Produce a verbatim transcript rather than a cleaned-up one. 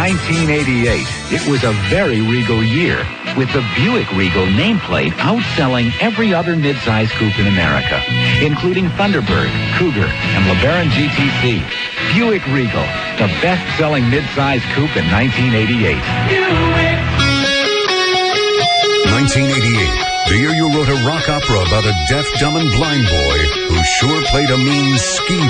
nineteen eighty-eight, it was a very Regal year, with the Buick Regal nameplate outselling every other midsize coupe in America, including Thunderbird, Cougar, and LeBaron G T C. Buick Regal, the best-selling midsize coupe in nineteen eighty-eight. Buick. nineteen eighty-eight, the year you wrote a rock opera about a deaf, dumb, and blind boy who sure played a mean ski